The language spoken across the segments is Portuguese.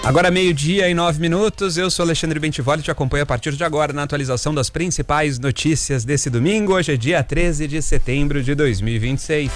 Agora 12:09, eu sou Alexandre Bentivoli e te acompanho a partir de agora na atualização das principais notícias desse domingo. Hoje é dia 13 de setembro de 2026.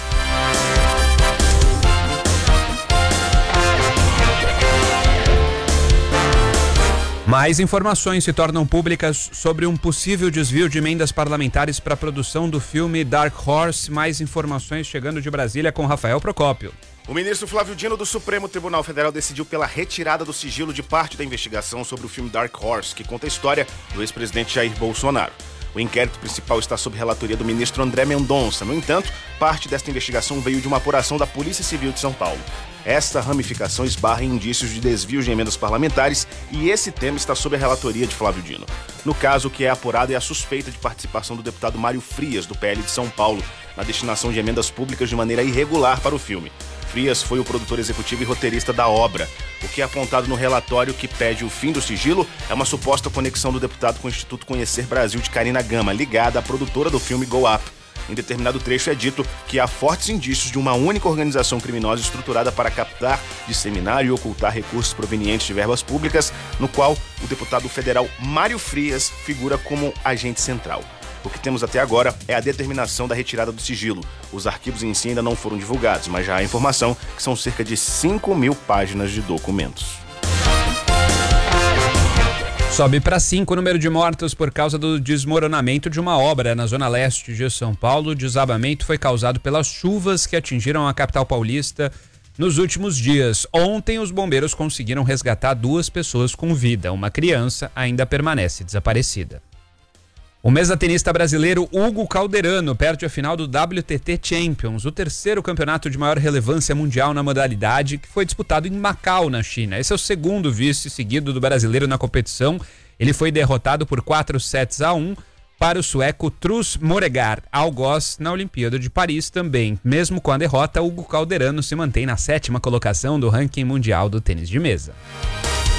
Mais informações se tornam públicas sobre um possível desvio de emendas parlamentares para a produção do filme Dark Horse. Mais informações chegando de Brasília com Rafael Procópio. O ministro Flávio Dino do Supremo Tribunal Federal decidiu pela retirada do sigilo de parte da investigação sobre o filme Dark Horse, que conta a história do ex-presidente Jair Bolsonaro. O inquérito principal está sob relatoria do ministro André Mendonça. No entanto, parte desta investigação veio de uma apuração da Polícia Civil de São Paulo. Esta ramificação esbarra em indícios de desvio de emendas parlamentares e esse tema está sob a relatoria de Flávio Dino. No caso, o que é apurado é a suspeita de participação do deputado Mário Frias, do PL de São Paulo, na destinação de emendas públicas de maneira irregular para o filme. Frias foi o produtor executivo e roteirista da obra. O que é apontado no relatório que pede o fim do sigilo é uma suposta conexão do deputado com o Instituto Conhecer Brasil de Carina Gama, ligada à produtora do filme Go Up. Em determinado trecho é dito que há fortes indícios de uma única organização criminosa estruturada para captar, disseminar e ocultar recursos provenientes de verbas públicas, no qual o deputado federal Mário Frias figura como agente central. O que temos até agora é a determinação da retirada do sigilo. Os arquivos em si ainda não foram divulgados, mas já há informação que são cerca de 5.000 páginas de documentos. Sobe para 5 o número de mortos por causa do desmoronamento de uma obra na zona leste de São Paulo. O desabamento foi causado pelas chuvas que atingiram a capital paulista nos últimos dias. Ontem, os bombeiros conseguiram resgatar 2 pessoas com vida. Uma criança ainda permanece desaparecida. O mesatenista brasileiro Hugo Calderano perde a final do WTT Champions, o terceiro campeonato de maior relevância mundial na modalidade, que foi disputado em Macau, na China. Esse é o segundo vice seguido do brasileiro na competição. Ele foi derrotado por 4-1 para o sueco Truls Moregar Algoz na Olimpíada de Paris também. Mesmo com a derrota, Hugo Calderano se mantém na 7ª colocação do ranking mundial do tênis de mesa.